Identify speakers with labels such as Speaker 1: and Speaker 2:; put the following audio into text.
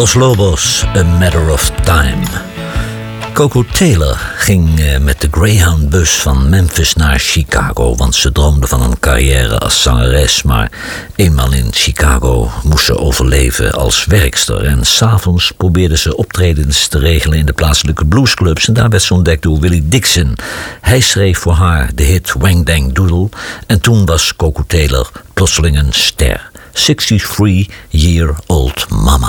Speaker 1: Los Lobos, A Matter of Time. Coco Taylor ging met de Greyhound-bus van Memphis naar Chicago, want ze droomde van een carrière als zangeres, maar eenmaal in Chicago moest ze overleven als werkster. En 's avonds probeerde ze optredens te regelen in de plaatselijke bluesclubs en daar werd ze ontdekt door Willie Dixon. Hij schreef voor haar de hit Wang Dang Doodle en toen was Coco Taylor plotseling een ster. 63-year-old mama.